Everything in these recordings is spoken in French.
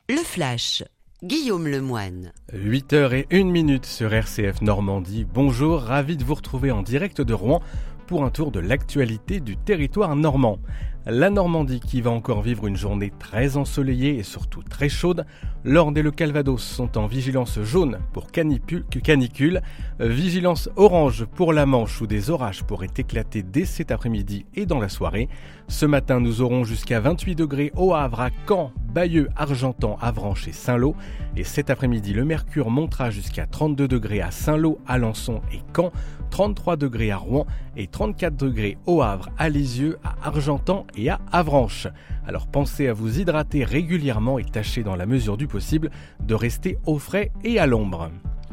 Le Flash, Guillaume Lemoine. 8h01 sur RCF Normandie. Bonjour, ravi de vous retrouver en direct de Rouen pour un tour de l'actualité du territoire normand. La Normandie qui va encore vivre une journée très ensoleillée et surtout très chaude. L'Orne et le Calvados sont en vigilance jaune pour canicule, vigilance orange pour la Manche où des orages pourraient éclater dès cet après-midi et dans la soirée. Ce matin, nous aurons jusqu'à 28 degrés au Havre, à Caen, Bayeux, Argentan, Avranches et Saint-Lô. Et cet après-midi, le mercure montera jusqu'à 32 degrés à Saint-Lô, Alençon et Caen, 33 degrés à Rouen et 34 degrés au Havre, à Lisieux, à Argentan et à Avranches. Alors pensez à vous hydrater régulièrement et tâchez dans la mesure du possible de rester au frais et à l'ombre.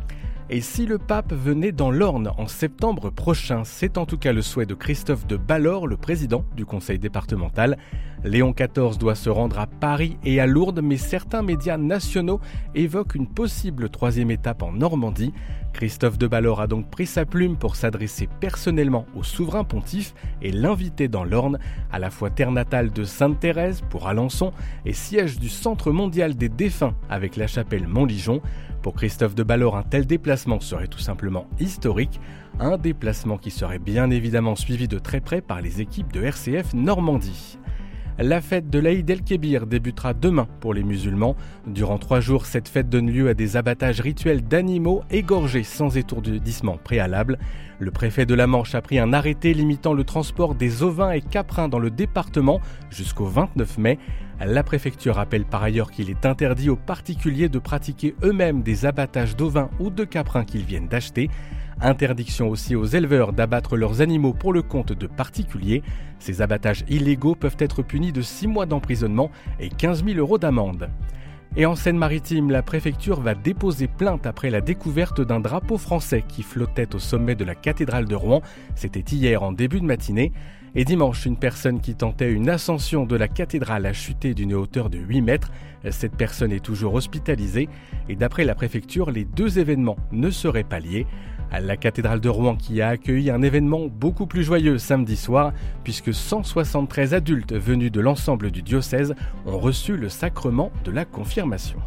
Et si le pape venait dans l'Orne en septembre prochain, c'est en tout cas le souhait de Christophe de Ballor, le président du conseil départemental. Léon XIV doit se rendre à Paris et à Lourdes, mais certains médias nationaux évoquent une possible troisième étape en Normandie. Christophe de Ballor a donc pris sa plume pour s'adresser personnellement au souverain pontife et l'inviter dans l'Orne, à la fois terre natale de Sainte-Thérèse pour Alençon et siège du Centre mondial des défunts avec la chapelle Montligeon. Pour Christophe de Ballor, un tel déplacement serait tout simplement historique, un déplacement qui serait bien évidemment suivi de très près par les équipes de RCF Normandie. La fête de l'Aïd el-Kébir débutera demain pour les musulmans. Durant 3 jours, cette fête donne lieu à des abattages rituels d'animaux égorgés sans étourdissement préalable. Le préfet de la Manche a pris un arrêté limitant le transport des ovins et caprins dans le département jusqu'au 29 mai. La préfecture rappelle par ailleurs qu'il est interdit aux particuliers de pratiquer eux-mêmes des abattages d'ovins ou de caprins qu'ils viennent d'acheter. Interdiction aussi aux éleveurs d'abattre leurs animaux pour le compte de particuliers. Ces abattages illégaux peuvent être punis de 6 mois d'emprisonnement et 15 000 € d'amende. Et en Seine-Maritime, la préfecture va déposer plainte après la découverte d'un drapeau français qui flottait au sommet de la cathédrale de Rouen. C'était hier en début de matinée. Et dimanche, une personne qui tentait une ascension de la cathédrale a chuté d'une hauteur de 8 mètres. Cette personne est toujours hospitalisée. Et d'après la préfecture, les 2 événements ne seraient pas liés. La cathédrale de Rouen qui a accueilli un événement beaucoup plus joyeux samedi soir, puisque 173 adultes venus de l'ensemble du diocèse ont reçu le sacrement de la confirmation.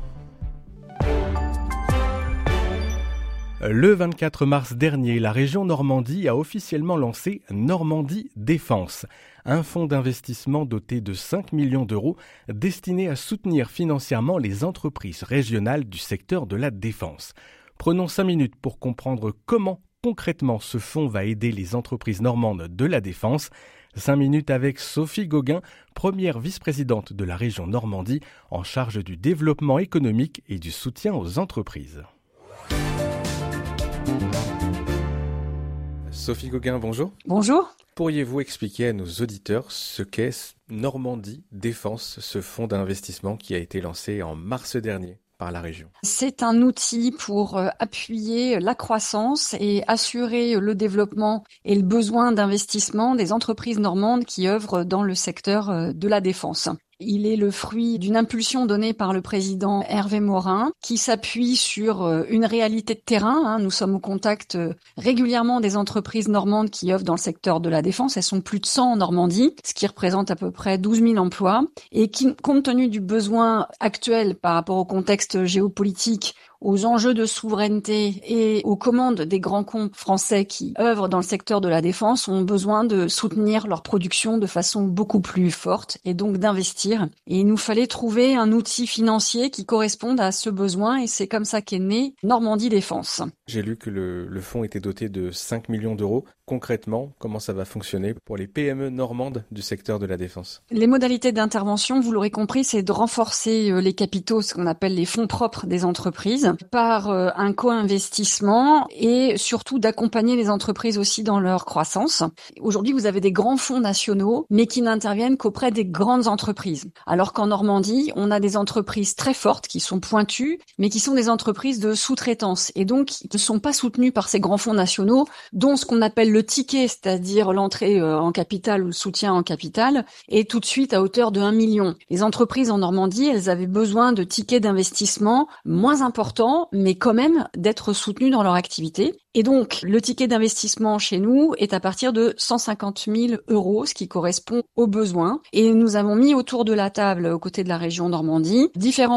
Le 24 mars dernier, la région Normandie a officiellement lancé Normandie Défense, un fonds d'investissement doté de 5 millions d'euros destiné à soutenir financièrement les entreprises régionales du secteur de la défense. Prenons 5 minutes pour comprendre comment concrètement ce fonds va aider les entreprises normandes de la défense. 5 minutes avec Sophie Gauguin, première vice-présidente de la région Normandie en charge du développement économique et du soutien aux entreprises. Sophie Gauguin, bonjour. Bonjour. Pourriez-vous expliquer à nos auditeurs ce qu'est Normandie Défense, ce fonds d'investissement qui a été lancé en mars dernier par la région? C'est un outil pour appuyer la croissance et assurer le développement et le besoin d'investissement des entreprises normandes qui œuvrent dans le secteur de la défense. Il est le fruit d'une impulsion donnée par le président Hervé Morin qui s'appuie sur une réalité de terrain. Nous sommes au contact régulièrement des entreprises normandes qui œuvrent dans le secteur de la défense. Elles sont plus de 100 en Normandie, ce qui représente à peu près 12 000 emplois et qui, compte tenu du besoin actuel par rapport au contexte géopolitique, aux enjeux de souveraineté et aux commandes des grands comptes français qui œuvrent dans le secteur de la défense ont besoin de soutenir leur production de façon beaucoup plus forte et donc d'investir. Et il nous fallait trouver un outil financier qui corresponde à ce besoin et c'est comme ça qu'est né Normandie Défense. J'ai lu que le fonds était doté de 5 millions d'euros. Concrètement, comment ça va fonctionner pour les PME normandes du secteur de la défense? Les modalités d'intervention, vous l'aurez compris, c'est de renforcer les capitaux, ce qu'on appelle les fonds propres des entreprises, par un co-investissement et surtout d'accompagner les entreprises aussi dans leur croissance. Aujourd'hui, vous avez des grands fonds nationaux, mais qui n'interviennent qu'auprès des grandes entreprises. Alors qu'en Normandie, on a des entreprises très fortes qui sont pointues, mais qui sont des entreprises de sous-traitance et donc qui ne sont pas soutenues par ces grands fonds nationaux, dont ce qu'on appelle le ticket, c'est-à-dire l'entrée en capital ou le soutien en capital, est tout de suite à hauteur de 1 million. Les entreprises en Normandie, elles avaient besoin de tickets d'investissement moins importants, mais quand même d'être soutenues dans leur activité. Et donc, le ticket d'investissement chez nous est à partir de 150 000 €, ce qui correspond aux besoins. Et nous avons mis autour de la table, aux côtés de la région Normandie, différents